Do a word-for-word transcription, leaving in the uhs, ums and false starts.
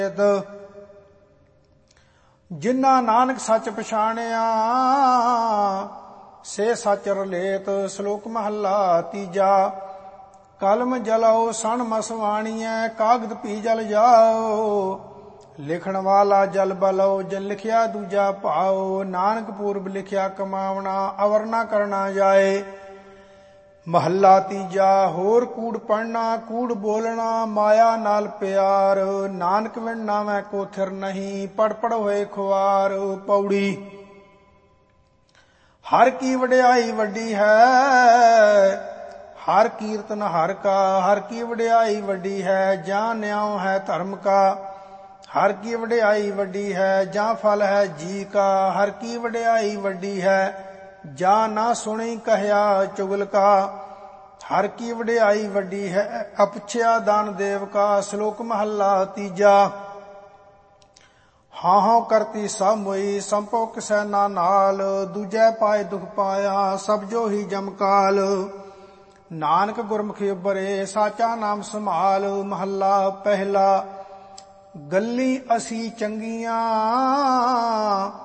ਜਿਨ੍ਹਾਂ ਨਾਨਕ ਸੱਚ ਪਛਾਣਿਆ ਸੇ ਸੱਚ ਰਲੇਤ। ਸ਼ਲੋਕ ਮਹੱਲਾ ਤੀਜਾ। ਕਲਮ ਜਲਾਓ ਸਣ ਮਸਵਾਣੀਐ, ਕਾਗਦ ਪੀ ਜਲ ਜਾਓ। ਲਿਖਣ ਵਾਲਾ ਜਲ ਬਲੋ, ਜਨ ਲਿਖਿਆ ਦੂਜਾ ਭਾਓ। ਨਾਨਕ ਪੂਰਬ ਲਿਖਿਆ ਕਮਾਵਣਾ, ਅਵਰ ਨਾ ਕਰਨਾ ਜਾਏ। ਮਹੱਲਾ ਤੀਜਾ। ਹੋਰ ਕੂੜ ਪੜਨਾ, ਕੂੜ ਬੋਲਣਾ, ਮਾਇਆ ਨਾਲ ਪਿਆਰ। ਨਾਨਕ ਵਿਣ ਨਾਵੈ ਕੋ ਥਿਰ ਨਹੀਂ, ਪੜ ਪੜ ਹੋਏ ਖੁਆਰ। ਪੌੜੀ। ਹਰ ਕੀ ਵਡਿਆਈ ਵੱਡੀ ਹੈ, ਹਰ ਕੀਰਤਨ ਹਰ ਕਾ। ਹਰ ਕੀ ਵਡਿਆਈ ਵੱਡੀ ਹੈ, ਜਾਂ ਨਿਆਉ ਹੈ ਧਰਮ ਕਾ। ਹਰ ਕੀ ਵਡਿਆਈ ਵੱਡੀ ਹੈ, ਜਾਂ ਫਲ ਹੈ ਜੀ ਕਾ। ਹਰ ਕੀ ਵਡਿਆਈ ਵੱਡੀ ਹੈ, ਜਾਂ ਨਾ ਸੁਣੀ ਕਹਿਆ ਚੁਗਲ ਕਾ। ਹਰ ਕੀ ਵਡਿਆਈ ਵੱਡੀ ਹੈ, ਅਪੁੱਛਿਆ ਦਾਨ ਦੇਵ ਕਾ। ਸ਼ਲੋਕ ਮਹੱਲਾ ਤੀਜਾ। ਹਾਂ ਹਾਂ ਕਰਤੀ ਸਭ ਮੋਈ, ਸੰਭੋ ਕਿਸੈ ਨਾ ਨਾਲ। ਦੂਜੈ ਪਾਏ ਦੁਖ ਪਾਇਆ, ਸਭ ਜੋ ਹੀ ਜਮਕਾਲ। ਨਾਨਕ ਗੁਰਮੁਖੀ ਉਬਰੇ, ਸਾਚਾ ਨਾਮ ਸੰਭਾਲ। ਮਹੱਲਾ ਪਹਿਲਾ। ਗੱਲੀ ਅਸੀਂ ਚੰਗੀਆਂ